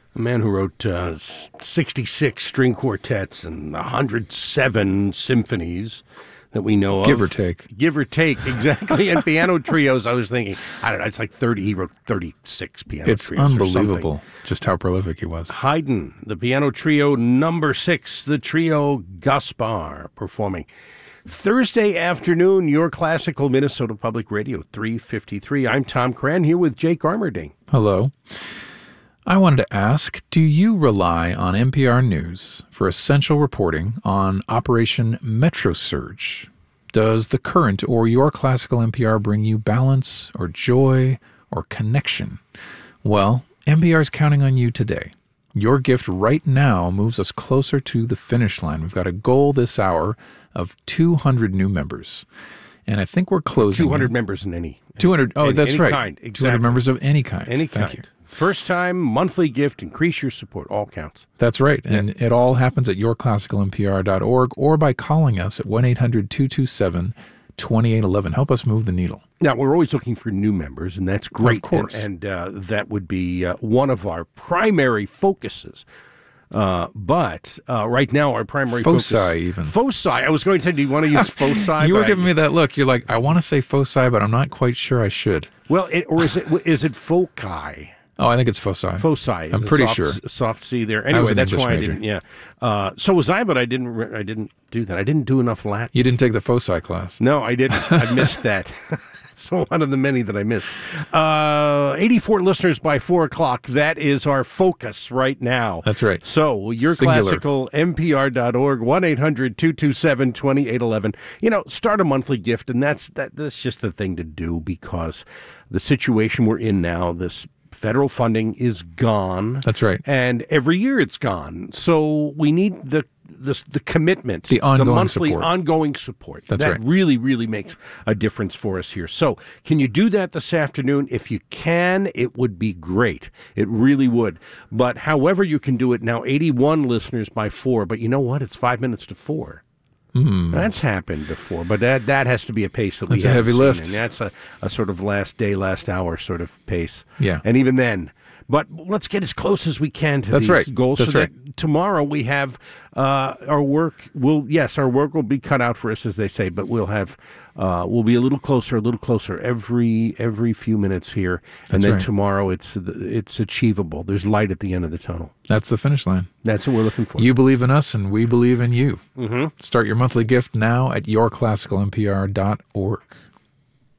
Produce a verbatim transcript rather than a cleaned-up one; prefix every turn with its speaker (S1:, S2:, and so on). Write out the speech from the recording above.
S1: A man who wrote uh, sixty-six string quartets and one hundred seven symphonies that we know of.
S2: Give or take.
S1: Give or take, exactly. And piano trios, I was thinking, I don't know, it's like thirty. He wrote thirty-six piano
S2: it's
S1: trios. It's
S2: unbelievable just how prolific he was.
S1: Haydn, the piano trio number six, the trio Gaspar, performing Thursday afternoon, your classical Minnesota Public Radio, three fifty-three. I'm Tom Cran here with Jake Armerding.
S2: Hello. I wanted to ask, do you rely on N P R News for essential reporting on Operation Metro Surge? Does the current or your classical N P R bring you balance or joy or connection? Well, N P R is counting on you today. Your gift right now moves us closer to the finish line. We've got a goal this hour of two hundred new members. And I think we're closing.
S1: two hundred members in any.
S2: two hundred. Oh,
S1: in,
S2: that's
S1: any
S2: right.
S1: Kind, exactly.
S2: two hundred members of any kind.
S1: Any
S2: Thank
S1: kind.
S2: you.
S1: First time, monthly gift, increase your support. All counts.
S2: That's right. And yeah. It all happens at your classical N P R dot org or by calling us at one eight hundred two two seven two eight one one. Help us move the needle.
S1: Now, we're always looking for new members, and that's great.
S2: Of course.
S1: And, and uh, that would be uh, one of our primary focuses. Uh, but uh, right now, our primary
S2: foci
S1: focus...
S2: even.
S1: Foci. I was going to say, do you want to use foci?
S2: You were
S1: but
S2: giving
S1: I,
S2: me that look. You're like, I want to say foci, but I'm not quite sure I should.
S1: Well, it, or is it is it foci?
S2: Oh, I think it's foci.
S1: Foci.
S2: I'm pretty
S1: soft,
S2: sure.
S1: Soft C there.
S2: I
S1: Anyway,
S2: was an
S1: that's
S2: English
S1: why
S2: major.
S1: I didn't. Yeah. Uh, so was I, but I didn't. Re- I didn't do that. I didn't do enough Latin.
S2: You didn't take the foci class.
S1: No, I didn't. I missed that. So one of the many that I missed. Uh, eighty-four listeners by four o'clock. That is our focus right now.
S2: That's right.
S1: So your
S2: Singular.
S1: classical N P R dot org, one eight hundred two two seven two eight one one. You know, start a monthly gift, and that's that. That's just the thing to do because the situation we're in now, this federal funding is gone.
S2: That's right.
S1: And every year it's gone. So we need the the, the commitment,
S2: the ongoing
S1: the monthly
S2: support.
S1: ongoing support.
S2: That's
S1: that
S2: right.
S1: really, really makes a difference for us here. So can you do that this afternoon? If you can, it would be great. It really would. But however you can do it now, eighty-one listeners by four. But you know what? It's five minutes to four.
S2: Mm.
S1: That's happened before, but that that has to be a pace that we
S2: That's a
S1: haven't
S2: heavy
S1: seen,
S2: lift.
S1: and that's a, a sort of last day, last hour sort of pace.
S2: Yeah.
S1: And even then, but let's get as close as we can to
S2: That's
S1: these
S2: right.
S1: goals
S2: That's
S1: so
S2: right.
S1: that tomorrow we have uh, our work will, yes, our work will be cut out for us, as they say, but we'll have, uh, we'll be a little closer, a little closer every every few minutes here. And
S2: That's
S1: then
S2: right.
S1: tomorrow it's it's achievable. There's light at the end of the tunnel.
S2: That's the finish line.
S1: That's what we're looking for.
S2: You believe in us, and we believe in you.
S1: Mm-hmm.
S2: Start your monthly gift now at your classical N P R dot org.